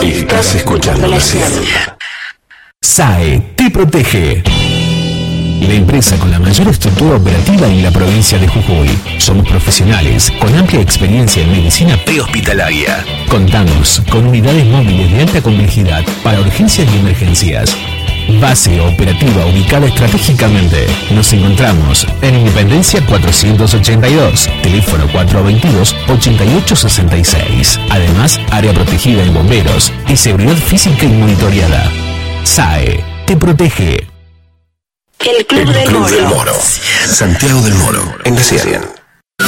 Estás escuchando la ciencia. SAE te protege. La empresa con la mayor estructura operativa en la provincia de Jujuy. Somos profesionales con amplia experiencia en medicina prehospitalaria. Contamos con unidades móviles de alta complejidad para urgencias y emergencias. Base operativa ubicada estratégicamente. Nos encontramos en Independencia 482, teléfono 422-8866. Además, área protegida en bomberos y seguridad física y monitoreada. SAE te protege. El Club del Moro. Santiago del Moro, en la 100.